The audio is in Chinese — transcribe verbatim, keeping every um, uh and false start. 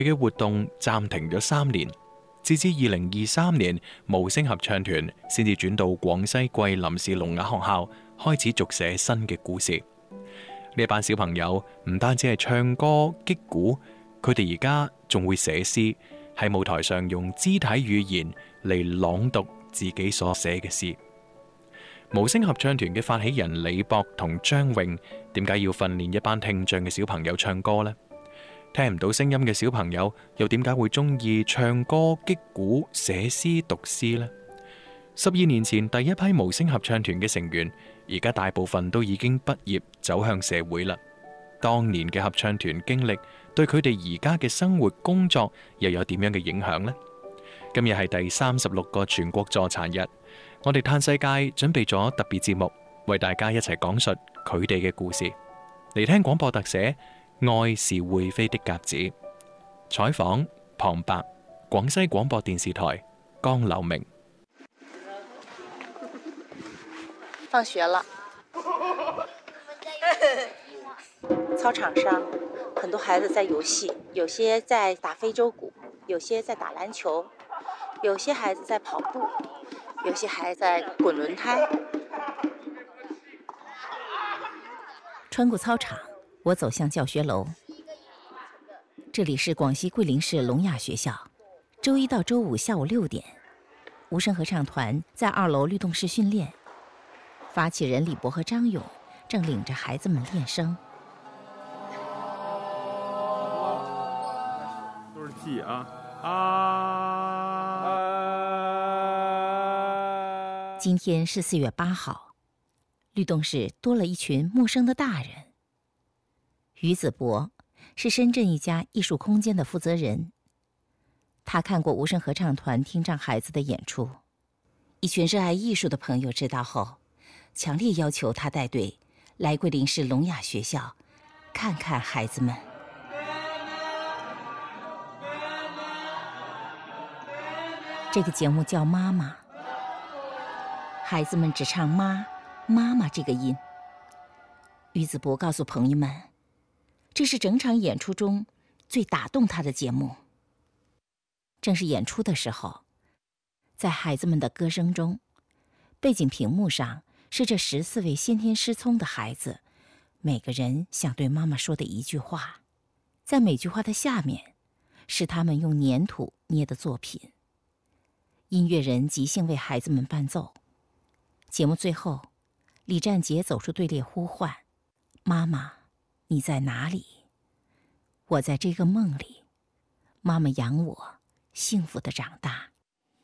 嘅活動暫停咗三年，直至二零二三年，無聲合唱團先至轉到廣西桂林市聾啞學校，開始續寫新嘅故事。呢班小朋友唔單止係唱歌擊鼓，佢哋而家仲會寫詩，喺舞台上用肢體語言嚟朗讀自己所寫嘅詩。無聲合唱團嘅發起人李博同張穎，點解要訓練一班聽障嘅小朋友唱歌呢？聽唔到聲音嘅小朋友又點解會中意唱歌擊鼓寫詩讀詩呢？十二年前第一批無聲合唱團嘅成員，而家大部分都已經畢業走向社會啦。當年嘅合唱團經歷對佢哋而家嘅生活工作又有點樣嘅影響呢？今日係第三十六個全國助殘日，我哋嘆世界準備咗特別節目，為大家一齊講述佢哋嘅故事。嚟聽廣播特寫《愛是會飛的鴿子》，採訪旁白，廣西廣播電視台江柳明。 放學了，操場上很多孩子在遊戲，有些在打非洲鼓，有些在打籃球，有些孩子在跑步，有些孩子在滾輪胎。 穿過操場，我走向教學樓。這裡是廣西桂林市聾啞學校，周一到周五下午六點，無聲合唱團在二樓律動室訓練。發起人李博和張勇正領着孩子們練聲。 都是 T 啊啊！ 今天是四月八號，律動室多了一群陌生的大人。於子博是深圳一家藝術空間的負責人，他看過無聲合唱團聽障孩子的演出，一群熱愛藝術的朋友知道後，強烈要求他帶隊來桂林市聾啞學校看看孩子們。這個節目叫媽媽，孩子們只唱媽媽媽這個音。於子博告訴朋友們，這是整場演出中最打動他的節目。正是演出的時候，在孩子們的歌聲中，背景屏幕上是這十四位先天失聰的孩子，每個人想對媽媽說的一句話，在每句話的下面是他們用粘土捏的作品。音樂人即興為孩子們伴奏。節目最後，李占杰走出隊列呼喚：媽媽，你在哪裡？我在這個夢裡，媽媽養我，幸福地長大。